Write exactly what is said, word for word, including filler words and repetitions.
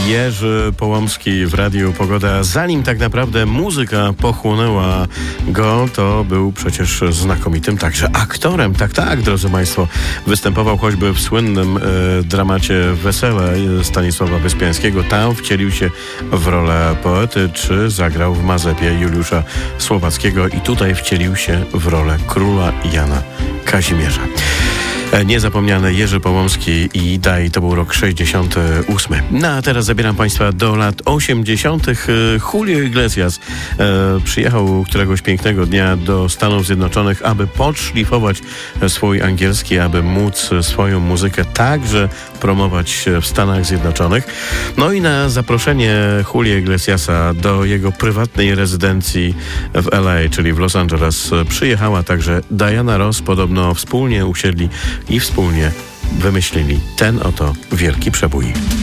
Jerzy Połomski w Radiu Pogoda. Zanim tak naprawdę muzyka pochłonęła go, to był przecież znakomitym także aktorem. Tak, tak, drodzy Państwo. Występował choćby w słynnym e, dramacie Wesele Stanisława Wyspiańskiego. Tam wcielił się w rolę poety, czy zagrał w Mazepie Juliusza Słowackiego i tutaj wcielił się w rolę króla Jana Kazimierza. Niezapomniany Jerzy Połomski i Daj, to był rok sześćdziesiąty ósmy. No a teraz zabieram Państwa do lat osiemdziesiątych. Julio Iglesias e, przyjechał któregoś pięknego dnia do Stanów Zjednoczonych, aby podszlifować swój angielski, aby móc swoją muzykę także promować w Stanach Zjednoczonych. No i na zaproszenie Julio Iglesiasa do jego prywatnej rezydencji w L A, czyli w Los Angeles, przyjechała także Diana Ross. Podobno wspólnie usiedli i wspólnie wymyślili ten oto wielki przebój.